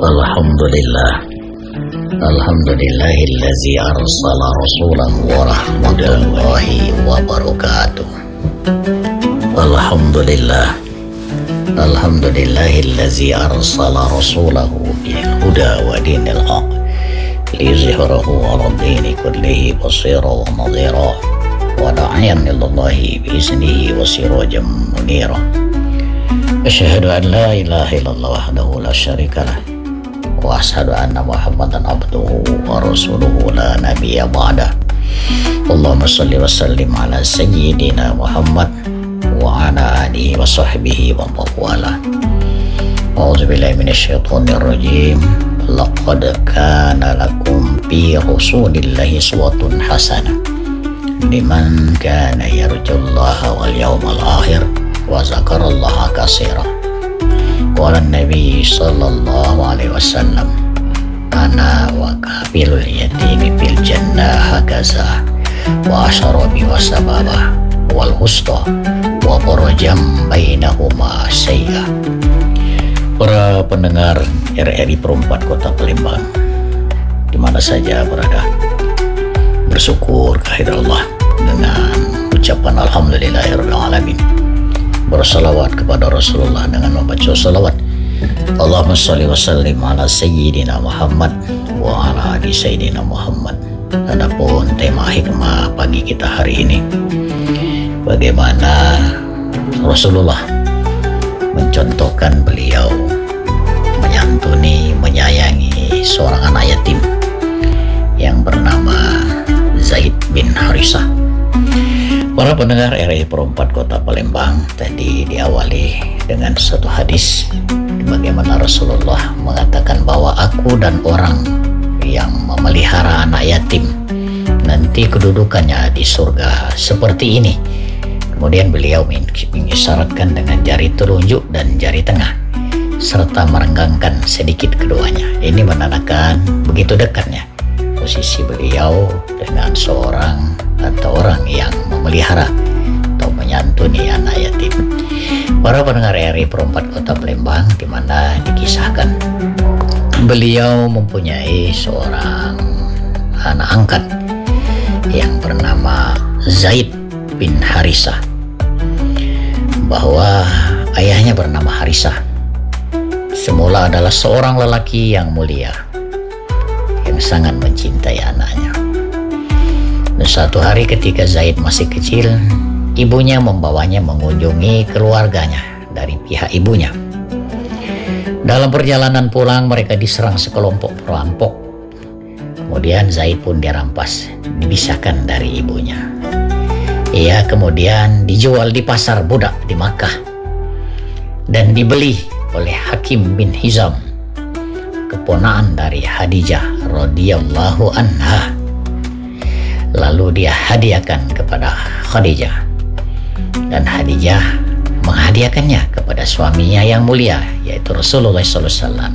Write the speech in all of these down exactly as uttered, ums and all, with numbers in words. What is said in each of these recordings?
Alhamdulillah. Alhamdulillahillazi arsala rasulahu wa rahmatullahi wa barakatuh. Alhamdulillah. Alhamdulillahillazi arsala rasulahu bil huda wa dinil haq liyuzhirahu 'ala dini kullihi basira wa nadhira wa da'iyan ilallahi bi iznihi wa sirajan munira. Asyhadu an la ilaha illallah wahdahu la syarikalah wa asyhadu anna Muhammadan abduhu wa rasuluhu la nabiyya ba'da. Allahumma shalli wa sallim ala sayyidina Muhammad wa ala alihi wa sahbihi wa mawala. A'udzu billahi minasyaitonir rajim. Laqad kana lakum fi rasulillahi uswatun hasanah liman kana yarjullaha wal yawmal akhir wa zakarallaha katsiran. Qala Nabi sallallahu alaihi wasallam, ana wa kafilul yatimi fil jannah hakaza wa asyarabi wa sababa wal husta wa farajam bainahuma sayya. Para pendengar R R I Perempat Kota Palembang di mana saja berada, bersyukur kehadirat Allah dengan ucapan alhamdulillahirabbil alamin. Bersalawat kepada Rasulullah dengan membaca salawat. Allahumma shalli wa sallim ala sayyidina Muhammad wa ala ali sayyidina Muhammad. Adapun tema hikmah pagi kita hari ini, bagaimana Rasulullah mencontohkan beliau menyantuni, menyayangi seorang anak yatim yang bernama Zaid bin Harisah. Para pendengar R R I Perempat Kota Palembang, tadi diawali dengan satu hadis bagaimana Rasulullah mengatakan bahwa aku dan orang yang memelihara anak yatim nanti kedudukannya di surga seperti ini. Kemudian beliau mengisyaratkan dengan jari telunjuk dan jari tengah serta merenggangkan sedikit keduanya. Ini menandakan begitu dekatnya posisi beliau dengan seorang atau orang yang memelihara atau menyantuni anak yatim. Para pendengar R R I Perempat Kota Palembang, di mana dikisahkan beliau mempunyai seorang anak angkat yang bernama Zaid bin Harisah, bahwa ayahnya bernama Harisah semula adalah seorang lelaki yang mulia yang sangat mencintai anaknya. Dan suatu hari ketika Zaid masih kecil, ibunya membawanya mengunjungi keluarganya dari pihak ibunya. Dalam perjalanan pulang mereka diserang sekelompok perampok. Kemudian Zaid pun dirampas, dipisahkan dari ibunya. Ia kemudian dijual di pasar budak di Makkah dan dibeli oleh Hakim bin Hizam, keponakan dari Khadijah radhiyallahu anha. Lalu dia hadiahkan kepada Khadijah dan Khadijah menghadiahkannya kepada suaminya yang mulia, yaitu Rasulullah shallallahu alaihi wasallam.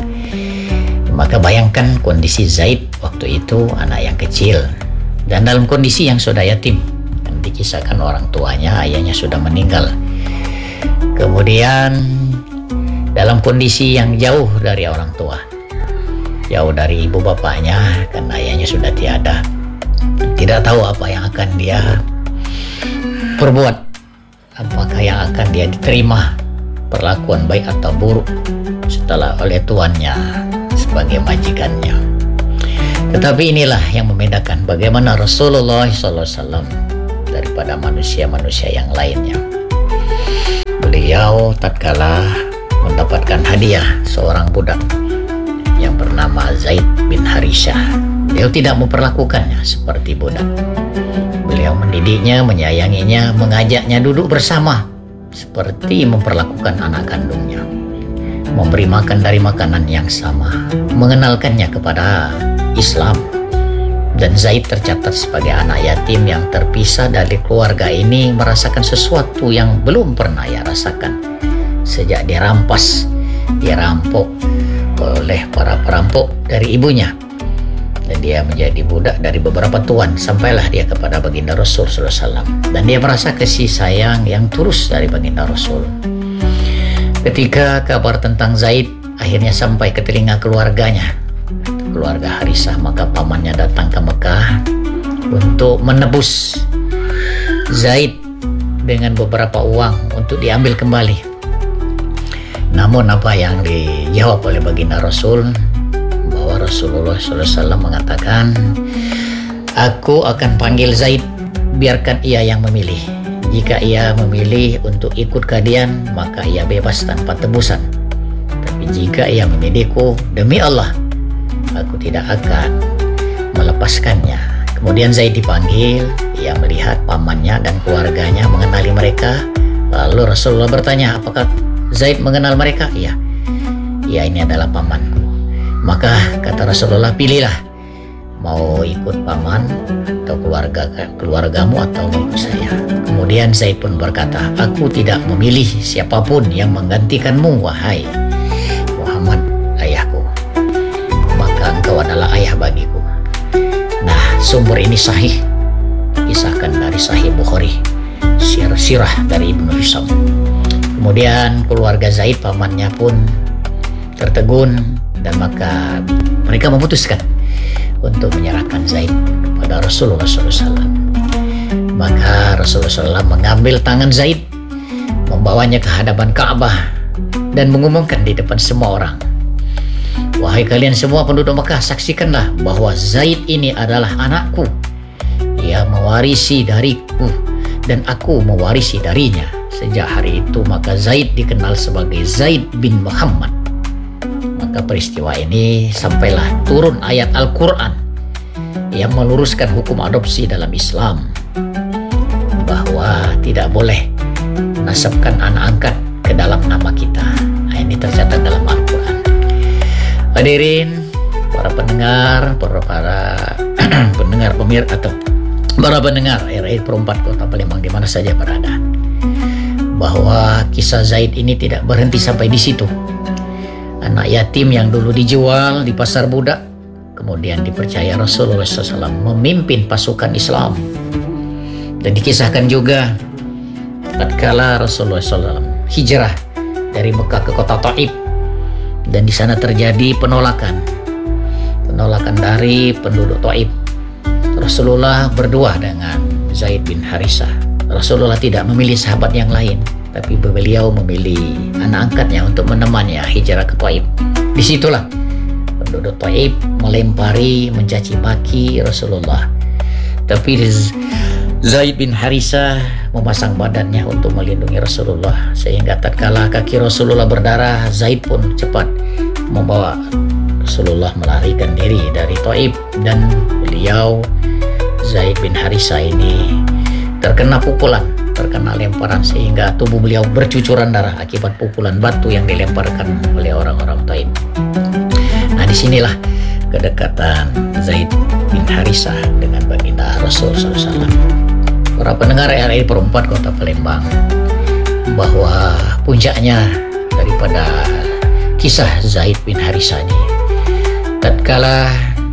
Maka bayangkan kondisi Zaid waktu itu, anak yang kecil dan dalam kondisi yang sudah yatim, dan dikisahkan orang tuanya, ayahnya sudah meninggal. Kemudian dalam kondisi yang jauh dari orang tua, jauh dari ibu bapaknya karena ayahnya sudah tiada. Tidak tahu apa yang akan dia perbuat, apakah yang akan dia diterima perlakuan baik atau buruk setelah oleh tuannya sebagai majikannya. Tetapi inilah yang membedakan bagaimana Rasulullah shallallahu alaihi wasallam daripada manusia-manusia yang lainnya. Beliau tatkala mendapatkan hadiah seorang budak yang bernama Zaid bin Harisah, beliau tidak memperlakukannya seperti budak. Beliau mendidiknya, menyayanginya, mengajaknya duduk bersama seperti memperlakukan anak kandungnya, memberi makan dari makanan yang sama, mengenalkannya kepada Islam. Dan Zaid tercatat sebagai anak yatim yang terpisah dari keluarga ini, merasakan sesuatu yang belum pernah ia rasakan sejak dirampas, dirampok oleh para perampok dari ibunya. Dan dia menjadi budak dari beberapa tuan, sampailah dia kepada baginda Rasul shallallahu alaihi wasallam, dan dia merasa kasih sayang yang tulus dari baginda Rasul. Ketika kabar tentang Zaid akhirnya sampai ke telinga keluarganya, keluarga Harisah. Maka pamannya datang ke Mekah untuk menebus Zaid dengan beberapa uang untuk diambil kembali. Namun apa yang dijawab oleh baginda Rasul, bahwa Rasulullah shallallahu alaihi wasallam mengatakan, aku akan panggil Zaid, biarkan ia yang memilih. Jika ia memilih untuk ikut kalian, maka ia bebas tanpa tebusan. Tapi jika ia memilihku, demi Allah, aku tidak akan melepaskannya. Kemudian Zaid dipanggil, ia melihat pamannya dan keluarganya, mengenali mereka. Lalu Rasulullah bertanya, apakah Zaid mengenal mereka? Iya, ya ini adalah pamanku. Maka kata Rasulullah, pilihlah, mau ikut paman atau keluarga keluargamu atau ikut saya. Kemudian Zaid pun berkata, aku tidak memilih siapapun yang menggantikanmu, wahai Muhammad ayahku. Maka engkau adalah ayah bagiku. Nah, sumber ini sahih, kisahkan dari Sahih Bukhari, sirah, sirah dari Ibnu Hisam. Kemudian keluarga Zaid, pamannya pun tertegun, dan maka mereka memutuskan untuk menyerahkan Zaid kepada Rasulullah shallallahu alaihi wasallam. Maka Rasulullah shallallahu alaihi wasallam mengambil tangan Zaid, membawanya ke hadapan Ka'bah, dan mengumumkan di depan semua orang, wahai kalian semua penduduk Mekah, saksikanlah bahwa Zaid ini adalah anakku. Ia mewarisi dariku dan aku mewarisi darinya. Sejak hari itu maka Zaid dikenal sebagai Zaid bin Muhammad. Maka peristiwa ini sampailah turun ayat Al-Quran yang meluruskan hukum adopsi dalam Islam, bahwa tidak boleh nasabkan anak angkat ke dalam nama kita. Nah, ini tercatat dalam Al-Quran. Hadirin, para pendengar, para, para pendengar pemir atau para pendengar R R I Perempat Kota Palembang di mana saja berada, bahwa kisah Zaid ini tidak berhenti sampai di situ. Anak yatim yang dulu dijual di pasar budak, kemudian dipercaya Rasulullah shallallahu alaihi wasallam memimpin pasukan Islam. Dan dikisahkan juga tatkala Rasulullah shallallahu alaihi wasallam hijrah dari Mekah ke kota Taif, dan di sana terjadi penolakan, penolakan dari penduduk Taif. Rasulullah berdua dengan Zaid bin Harisah. Rasulullah tidak memilih sahabat yang lain, tapi beliau memilih anak angkatnya untuk menemaninya hijrah ke Taif. Disitulah penduduk Taif melempari, mencaci maki Rasulullah. Tapi Zaid bin Harisah memasang badannya untuk melindungi Rasulullah, sehingga tatkala kaki Rasulullah berdarah, Zaid pun cepat membawa Rasulullah melarikan diri dari Taif. Dan beliau, Zaid bin Harisah ini, terkena pukulan, terkena lemparan, sehingga tubuh beliau bercucuran darah akibat pukulan batu yang dilemparkan oleh orang-orang Taif. Nah, disinilah kedekatan Zaid bin Harisah dengan baginda Rasul shallallahu alaihi wasallam. Para pendengar R R I Perempat Kota Palembang, bahwa puncaknya daripada kisah Zaid bin Harisah ini, tatkala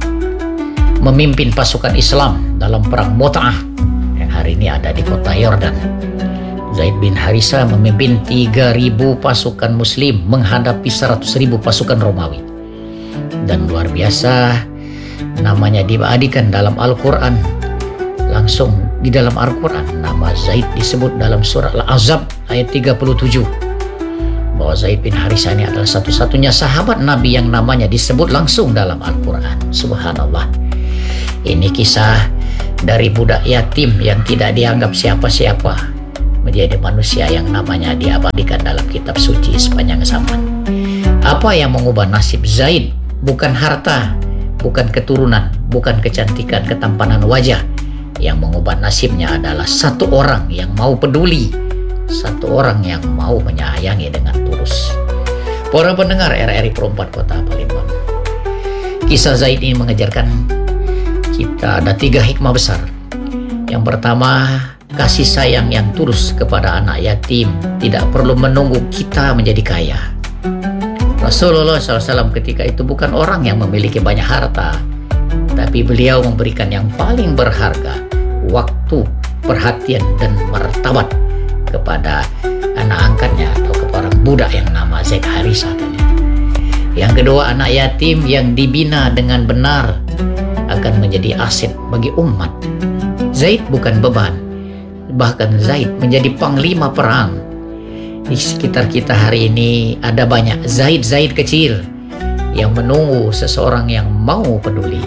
memimpin pasukan Islam dalam perang Mu'tah yang hari ini ada di kota Yordan, Zaid bin Harisah memimpin tiga ribu pasukan muslim menghadapi seratus ribu pasukan Romawi. Dan luar biasa, namanya diabadikan dalam Al-Quran. Langsung di dalam Al-Quran nama Zaid disebut dalam surah Al-Ahzab ayat tiga puluh tujuh, bahwa Zaid bin Harisah ini adalah satu-satunya sahabat Nabi yang namanya disebut langsung dalam Al-Quran. Subhanallah. Ini kisah dari budak yatim yang tidak dianggap siapa-siapa menjadi manusia yang namanya diabadikan dalam kitab suci sepanjang zaman. Apa yang mengubah nasib Zaid? Bukan harta, bukan keturunan, bukan kecantikan, ketampanan wajah. Yang mengubah nasibnya adalah satu orang yang mau peduli, satu orang yang mau menyayangi dengan tulus. Para pendengar R R I Perempat Kota Palembang, kisah Zaid ini mengajarkan kita ada tiga hikmah besar. Yang pertama, kasih sayang yang tulus kepada anak yatim tidak perlu menunggu kita menjadi kaya. Rasulullah shallallahu alaihi wasallam ketika itu bukan orang yang memiliki banyak harta, tapi beliau memberikan yang paling berharga, waktu, perhatian, dan martabat kepada anak angkatnya atau kepada budak yang nama Zaid Harisah tadi. Yang kedua, anak yatim yang dibina dengan benar akan menjadi aset bagi umat. Zaid bukan beban, bahkan Zaid menjadi panglima perang. Di sekitar kita hari ini ada banyak Zaid-Zaid kecil yang menunggu seseorang yang mau peduli.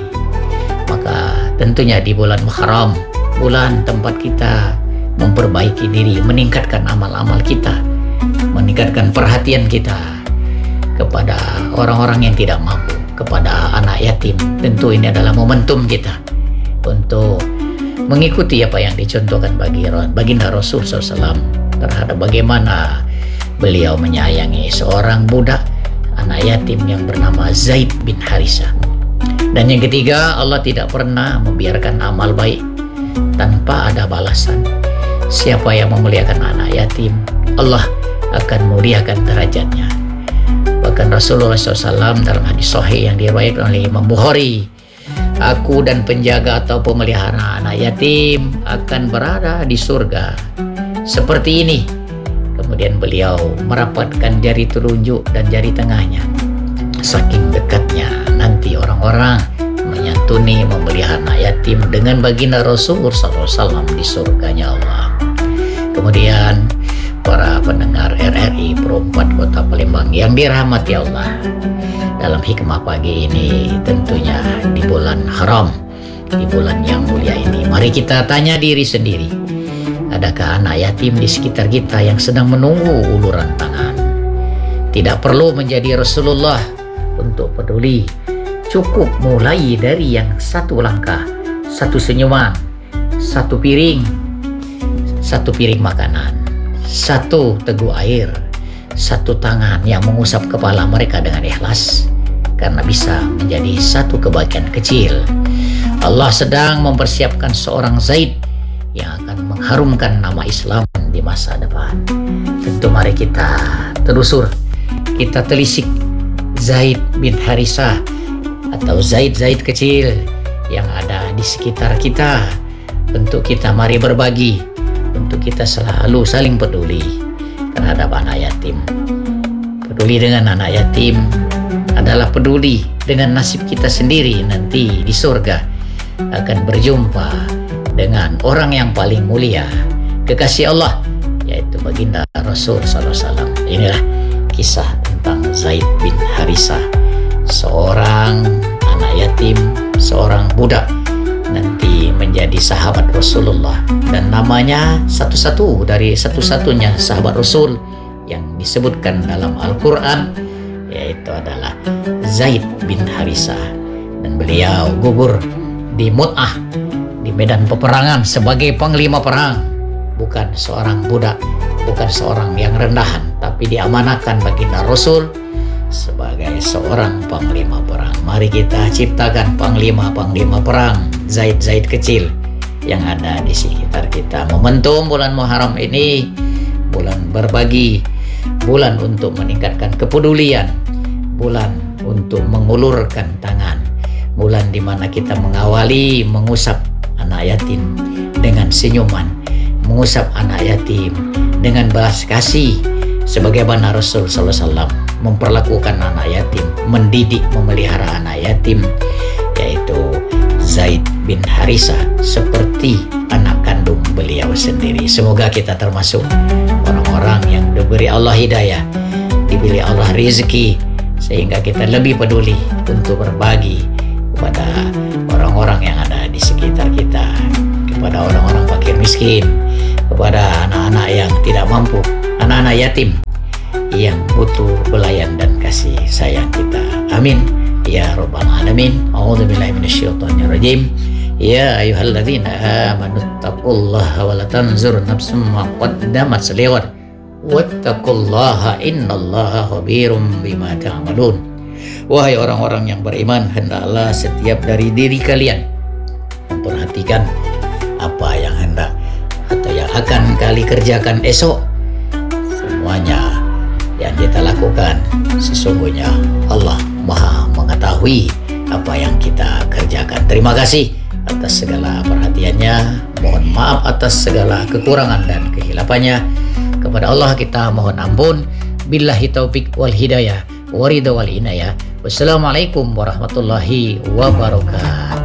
Maka tentunya di bulan Muharram, bulan tempat kita memperbaiki diri, meningkatkan amal-amal kita, meningkatkan perhatian kita kepada orang-orang yang tidak mampu, kepada anak yatim. Tentu ini adalah momentum kita untuk mengikuti apa yang dicontohkan bagi baginda Rasul shallallahu alaihi wasallam terhadap bagaimana beliau menyayangi seorang budak anak yatim yang bernama Zaid bin Harisah. Dan yang ketiga, Allah tidak pernah membiarkan amal baik tanpa ada balasan. Siapa yang memuliakan anak yatim, Allah akan muliakan derajatnya. Bahkan Rasulullah shallallahu alaihi wasallam dalam hadis sahih yang diriwayatkan oleh Imam Bukhari, aku dan penjaga atau pemelihara anak yatim akan berada di surga seperti ini. Kemudian beliau merapatkan jari telunjuk dan jari tengahnya. Saking dekatnya nanti orang-orang menyantuni, memelihara anak yatim dengan baginda Rasul shallallahu alaihi wasallam di surganya Allah. Kemudian para pendengar R R I Pro empat Kota Palembang yang dirahmati Allah, dalam hikmah pagi ini tentunya di bulan haram, di bulan yang mulia ini, mari kita tanya diri sendiri, adakah anak yatim di sekitar kita yang sedang menunggu uluran tangan? Tidak perlu menjadi Rasulullah untuk peduli, cukup mulai dari yang satu langkah, satu senyuman, satu piring, satu piring makanan, satu teguk air, satu tangan yang mengusap kepala mereka dengan ikhlas, karena bisa menjadi satu kebaikan kecil. Allah sedang mempersiapkan seorang Zaid yang akan mengharumkan nama Islam di masa depan. Tentu mari kita telusur, kita telisik Zaid bin Harisah atau Zaid-Zaid kecil yang ada di sekitar kita. Untuk kita mari berbagi, untuk kita selalu saling peduli terhadap anak yatim. Peduli dengan anak yatim adalah peduli dengan nasib kita sendiri nanti di surga, akan berjumpa dengan orang yang paling mulia, kekasih Allah, yaitu baginda Rasul shallallahu alaihi wasallam. Inilah kisah tentang Zaid bin Harisah, seorang anak yatim, seorang budak nanti menjadi sahabat Rasulullah, dan namanya satu-satu dari satu-satunya sahabat Rasul yang disebutkan dalam Al-Quran, yaitu adalah Zaid bin Harisah. Dan beliau gugur di Mu'ah, di medan peperangan sebagai panglima perang, bukan seorang budak, bukan seorang yang rendahan, tapi diamanahkan baginda Rasul sebagai seorang panglima perang. Mari kita ciptakan panglima-panglima perang, Zaid-Zaid kecil yang ada di sekitar kita. Momentum bulan Muharram ini bulan berbagi, bulan untuk meningkatkan kepedulian, bulan untuk mengulurkan tangan, bulan di mana kita mengawali mengusap anak yatim dengan senyuman, mengusap anak yatim dengan belas kasih, sebagaimana Rasul sallallahu alaihi wasallam memperlakukan anak yatim, mendidik, memelihara anak yatim, yaitu Zaid bin Harisah seperti anak kandung beliau sendiri. Semoga kita termasuk orang-orang yang diberi Allah hidayah, diberi Allah rezeki, sehingga kita lebih peduli untuk berbagi kepada orang-orang yang ada di sekitar kita, kepada orang-orang fakir miskin, kepada anak-anak yang tidak mampu, anak-anak yatim yang butuh belayan dan kasih sayang kita. Amin ya rabbal alamin. A'udzubillahi minasyaitonir rajim. Ya ayyuhalladzina amanu taqullaha wa la tanzur nafsum ma qaddamat lighad wattaqullaha innallaha khabirum bima ta'malun. Wahai orang-orang yang beriman, hendaklah setiap dari diri kalian memperhatikan apa yang hendak atau yang akan kali kerjakan esok. Semuanya yang kita lakukan, sesungguhnya Allah Maha mengetahui apa yang kita kerjakan. Terima kasih atas segala perhatiannya. Mohon maaf atas segala kekurangan dan kehilafannya. Kepada Allah kita mohon ampun. Billahi taufik wal hidayah. waridha wal inayah. Wassalamualaikum warahmatullahi wabarakatuh.